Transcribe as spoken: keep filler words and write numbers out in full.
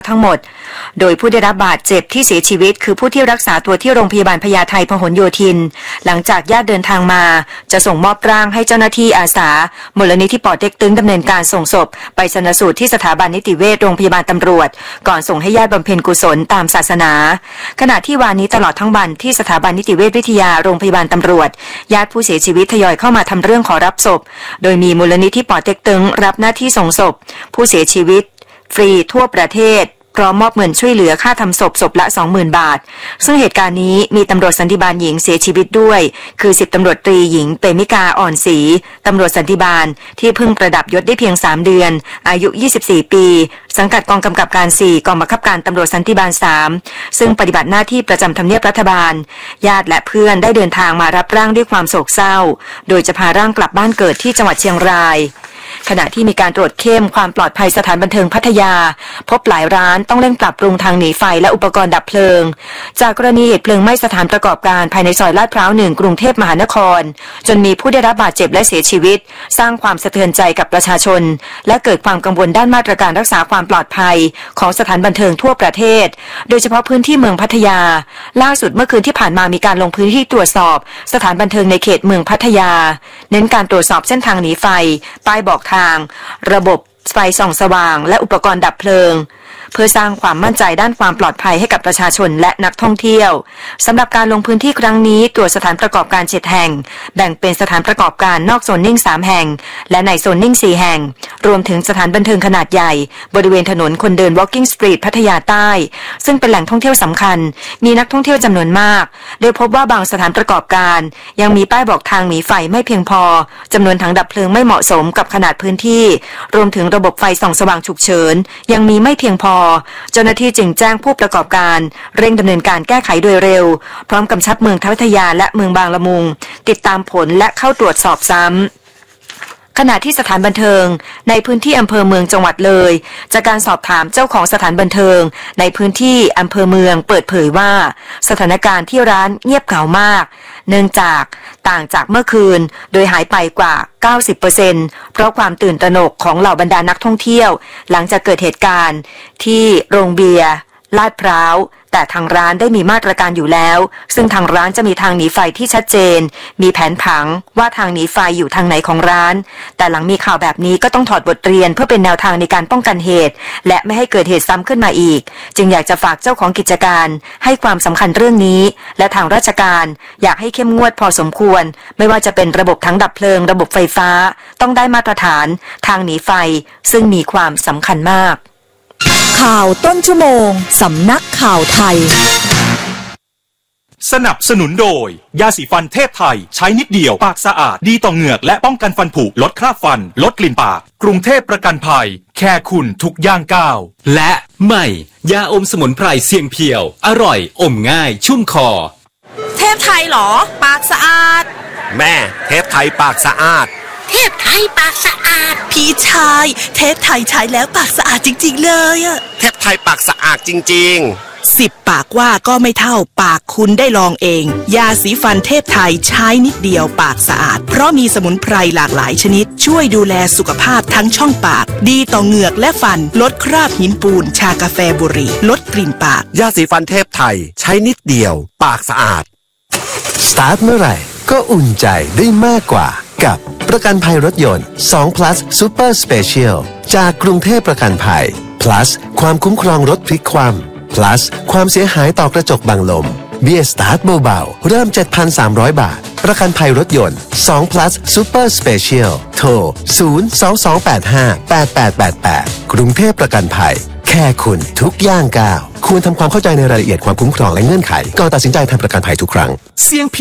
ทั้งหมดโดยผู้ได้รับบาดเจ็บที่เสียชีวิตคือผู้ที่รักษาตัวที่โรงพยาบาลพญาไทพหลโยธินหลังจากญาติเดินทางมาจะส่งมอบร่างให้เจ้าหน้าที่อาสามูลนิธิปอเต็กตึงดำเนินการส่งศพไปชันสูตรที่สถาบันนิติเวชโรงพยาบาลตำรวจก่อนส่งให้ญาติบำเพ็ญกุศลตามศาสนาขณะที่วันนี้ตลอดทั้งวันที่สถาบันนิติเวชวิทยาโรงพยาบาลตำรวจญาติผู้เสียชีวิตทยอยเข้ามาทำเรื่องขอรับศพโดยมีมูลนิธิปอเต็กตึงรับหน้าที่ส่งศพผู้เสียชีวิตฟรีทั่วประเทศพร้อมมอบเงินช่วยเหลือค่าทำศพศพละ สองหมื่น บาทซึ่งเหตุการณ์นี้มีตำรวจสันติบาลหญิงเสียชีวิตด้วยคือสิบตำรวจตรีหญิงเปมิกาอ่อนศรีตำรวจสันติบาลที่เพิ่งประดับยศได้เพียงสามเดือนอายุยี่สิบสี่ปีสังกัดกองกำกับการสี่กองบังคับการตำรวจสันติบาลสามซึ่งปฏิบัติหน้าที่ประจำทำเนียบรัฐบาลญาติและเพื่อนได้เดินทางมารับร่างด้วยความโศกเศร้าโดยจะพาร่างกลับบ้านเกิดที่จังหวัดเชียงรายขณะที่มีการตรวจเข้มความปลอดภัยสถานบันเทิงพัทยาพบหลายร้านต้องเร่งปรับปรุงทางหนีไฟและอุปกรณ์ดับเพลิงจากกรณีเหตุเพลิงไหม้สถานประกอบการภายในซอยลาดพร้าวหนึ่งกรุงเทพมหานครจนมีผู้ได้รับบาดเจ็บและเสียชีวิตสร้างความสะเทือนใจกับประชาชนและเกิดความกังวลด้านมาตรการรักษาความปลอดภัยของสถานบันเทิงทั่วประเทศโดยเฉพาะพื้นที่เมืองพัทยาล่าสุดเมื่อคืนที่ผ่านมามีการลงพื้นที่ตรวจสอบสถานบันเทิงในเขตเมืองพัทยาเน้นการตรวจสอบเส้นทางหนีไฟป้ายบอกทางระบบไฟส่องสว่างและอุปกรณ์ดับเพลิงเพื่อสร้างความมั่นใจด้านความปลอดภัยให้กับประชาชนและนักท่องเที่ยวสำหรับการลงพื้นที่ครั้งนี้ตรวจสถานประกอบการเจ็ดแห่งแบ่งเป็นสถานประกอบการนอกโซนนิ่งสามแห่งและในโซนนิ่งสี่แห่งรวมถึงสถานบันเทิงขนาดใหญ่บริเวณถนนคนเดิน Walking Street พัทยาใต้ซึ่งเป็นแหล่งท่องเที่ยวสำคัญมีนักท่องเที่ยวจำนวนมากโดยพบว่าบางสถานประกอบการยังมีป้ายบอกทางหนีไฟไม่เพียงพอจำนวนถังดับเพลิงไม่เหมาะสมกับขนาดพื้นที่รวมถึงระบบไฟส่องสว่างฉุกเฉินยังมีไม่เพียงพอเจ้าหน้าที่จึงแจ้งผู้ประกอบการเร่งดำเนินการแก้ไขโดยเร็วพร้อมกำชับเมืองพัทยาและเมืองบางละมุงติดตามผลและเข้าตรวจสอบซ้ำขณะที่สถานบันเทิงในพื้นที่อำเภอเมืองจังหวัดเลยจากการสอบถามเจ้าของสถานบันเทิงในพื้นที่อำเภอเมืองเปิดเผยว่าสถานการณ์ที่ร้านเงียบเหงามากเนื่องจากต่างจากเมื่อคืนโดยหายไปกว่า เก้าสิบเปอร์เซ็นต์ เพราะความตื่นตระหนกของเหล่าบรรดานักท่องเที่ยวหลังจากเกิดเหตุการณ์ที่โรงเบียร์ลาดพร้าวแต่ทางร้านได้มีมาตรการอยู่แล้วซึ่งทางร้านจะมีทางหนีไฟที่ชัดเจนมีแผนผังว่าทางหนีไฟอยู่ทางไหนของร้านแต่หลังมีข่าวแบบนี้ก็ต้องถอดบทเรียนเพื่อเป็นแนวทางในการป้องกันเหตุและไม่ให้เกิดเหตุซ้ำขึ้นมาอีกจึงอยากจะฝากเจ้าของกิจการให้ความสำคัญเรื่องนี้และทางราชการอยากให้เข้มงวดพอสมควรไม่ว่าจะเป็นระบบทั้งดับเพลิงระบบไฟฟ้าต้องได้มาตรฐานทางหนีไฟซึ่งมีความสำคัญมากข่าวต้นชั่วโมงสำนักข่าวไทยสนับสนุนโดยยาสีฟันเทพไทยใช้นิดเดียวปากสะอาดดีต่อเหงือกและป้องกันฟันผุลดคราบฟันลดกลิ่นปากกรุงเทพประกันภัยแค่คุณทุกย่างก้าวและใหม่ยาอมสมุนไพรเสียงเพียวอร่อยอมง่ายชุ่มคอเทพไทยหรอปากสะอาดแม่เทพไทยปากสะอาดเทพไทยปากสะอาดพี่ชายเทพไทยใช้แล้วปากสะอาดจริงๆเลยอะเทพไทยปากสะอาดจริงๆสิบปากว่าก็ไม่เท่าปากคุณได้ลองเองยาสีฟันเทพไทยใช้นิดเดียวปากสะอาดเพราะมีสมุนไพรหลากหลายชนิดช่วยดูแลสุขภาพทั้งช่องปากดีต่อเหงือกและฟันลดคราบหินปูนชากาแฟบุหรี่ลดกลิ่นปากยาสีฟันเทพไทยใช้นิดเดียวปากสะอาดสตาร์ทเมื่อไหร่ก็อุ่นใจได้มากกว่ากับประกันภัยรถยนต์สอง plus Super Special จากกรุงเทพประกันภัย plus ความคุ้มครองรถพลิกคว่ำ plus ความเสียหายต่อกระจกบังลมเบี้ยสตาร์ทเบาๆเริ่ม เจ็ดพันสามร้อย บาทประกันภัยรถยนต์สอง plus Super Special โทรศูนย์ สอง สอง แปด ห้า แปด แปด แปด แปดกรุงเทพประกันภัยแค่คุณทุกย่างก้าวควรทำความเข้าใจในรายละเอียดความคุ้มครองและเงื่อนไขก่อนตัดสินใจทำประกันภัยทุกครั้งเสียง